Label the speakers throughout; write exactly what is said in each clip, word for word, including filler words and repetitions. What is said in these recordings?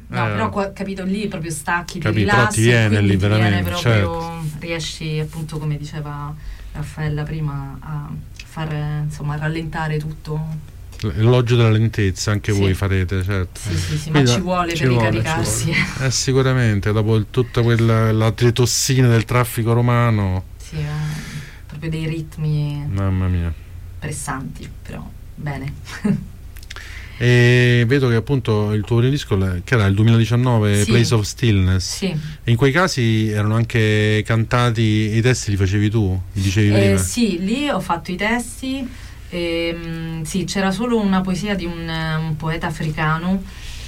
Speaker 1: No,
Speaker 2: eh,
Speaker 1: però qua, capito, lì proprio stacchi, ti
Speaker 2: capito,
Speaker 1: rilassi,
Speaker 2: però ti viene lì
Speaker 1: ti
Speaker 2: veramente,
Speaker 1: viene proprio,
Speaker 2: certo.
Speaker 1: riesci appunto, come diceva Raffaella prima, a far, insomma, rallentare tutto.
Speaker 2: L'elogio della lentezza anche
Speaker 1: Sì.
Speaker 2: voi farete, certo.
Speaker 1: Sì, sì, sì,
Speaker 2: Quindi,
Speaker 1: ma ci vuole
Speaker 2: ci
Speaker 1: per
Speaker 2: vuole,
Speaker 1: ricaricarsi.
Speaker 2: ci vuole. Eh, sicuramente, dopo il, tutta quella la tritossina del traffico romano.
Speaker 1: Sì, eh, proprio dei ritmi
Speaker 2: Mamma mia.
Speaker 1: pressanti, però bene.
Speaker 2: E vedo che appunto il tuo primo disco, che era il duemiladiciannove,
Speaker 1: Sì.
Speaker 2: Place of Stillness,
Speaker 1: Sì.
Speaker 2: e in quei casi erano anche cantati, i testi li facevi tu, mi dicevi
Speaker 1: Eh,
Speaker 2: prima.
Speaker 1: sì, lì ho fatto i testi. Ehm, sì, c'era solo una poesia di un, un poeta africano,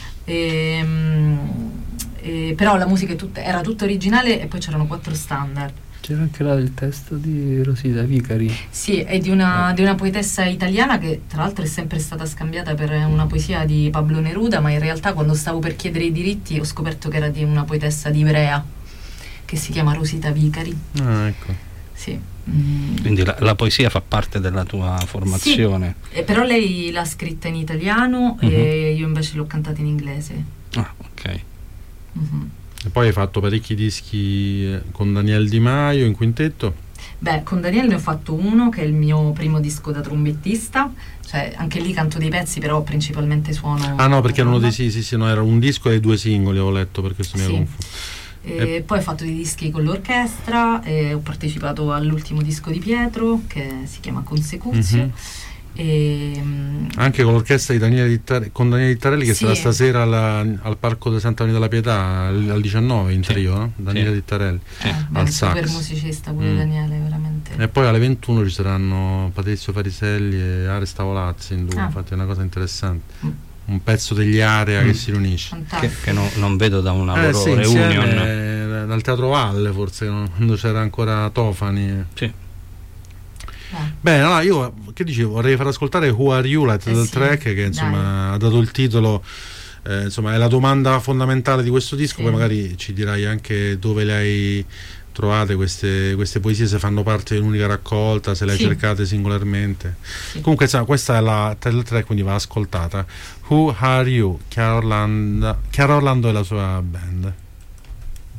Speaker 1: ehm, eh, però la musica è tutta, era tutta originale e poi c'erano quattro standard.
Speaker 3: C'era anche là il testo di Rosita Vicari.
Speaker 1: Sì, è di una, di una poetessa italiana che tra l'altro è sempre stata scambiata per una poesia di Pablo Neruda, ma in realtà quando stavo per chiedere i diritti ho scoperto che era di una poetessa di Ivrea che si chiama Rosita Vicari.
Speaker 2: Ah, ecco.
Speaker 1: Sì. Mm.
Speaker 4: Quindi la, la poesia fa parte della tua formazione.
Speaker 1: Sì, eh, però lei l'ha scritta in italiano
Speaker 4: Mhm.
Speaker 1: e io invece l'ho cantata in inglese.
Speaker 4: Ah, ok.
Speaker 1: Mhm.
Speaker 2: E poi hai fatto parecchi dischi eh, con Daniele Di Maio in quintetto.
Speaker 1: Beh, con Daniele ne ho fatto uno che è il mio primo disco da trombettista, cioè anche lì canto dei pezzi, però principalmente suono.
Speaker 2: Ah no, perché erano
Speaker 1: tromba.
Speaker 2: dei sì, sì, sì, no, era un disco e due singoli, avevo letto, per questo mi ero
Speaker 1: Sì.
Speaker 2: confuso.
Speaker 1: E
Speaker 2: E-
Speaker 1: poi ho fatto dei dischi con l'orchestra, e ho partecipato all'ultimo disco di Pietro che si chiama Consecuzio.
Speaker 2: Mhm.
Speaker 1: E, mm,
Speaker 2: Anche con l'orchestra di Daniele Dittar- con Daniele Dittarelli che
Speaker 1: Sì.
Speaker 2: sarà stasera alla- al Parco di Santa Maria della Pietà al, al diciannove in
Speaker 4: Sì.
Speaker 2: trio, no? Daniele
Speaker 4: Sì.
Speaker 2: Dittarelli.
Speaker 1: eh, beh,
Speaker 2: al
Speaker 1: un super
Speaker 2: sax.
Speaker 1: musicista pure
Speaker 2: Mm.
Speaker 1: Daniele, veramente.
Speaker 2: E poi alle ventuno ci saranno Patrizio Fariselli e Ares Tavolazzi in duo,
Speaker 1: Ah.
Speaker 2: infatti è una cosa interessante.
Speaker 1: Mm.
Speaker 2: Un pezzo degli Area
Speaker 4: Mm.
Speaker 2: che si riunisce.
Speaker 4: Che,
Speaker 1: Fantastico.
Speaker 4: che no- non vedo da una
Speaker 2: Eh
Speaker 4: loro
Speaker 2: sì,
Speaker 4: reunion.
Speaker 2: insieme, eh, dal Teatro Valle forse, no? Quando c'era ancora Tofani.
Speaker 4: Sì.
Speaker 1: Eh.
Speaker 2: Bene, allora io che dicevo, vorrei far ascoltare Who Are You, la
Speaker 1: Eh
Speaker 2: del
Speaker 1: sì,
Speaker 2: track che insomma
Speaker 1: dai.
Speaker 2: ha dato il titolo, eh, insomma è la domanda fondamentale di questo disco.
Speaker 1: Sì.
Speaker 2: Poi magari ci dirai anche dove le hai trovate queste, queste poesie, se fanno parte di un'unica raccolta, se le hai
Speaker 1: Sì.
Speaker 2: cercate singolarmente.
Speaker 1: Sì.
Speaker 2: Comunque insomma, questa è la title track, quindi va ascoltata. Who Are You, Chiara Orlando, Chiara Orlando e la sua band.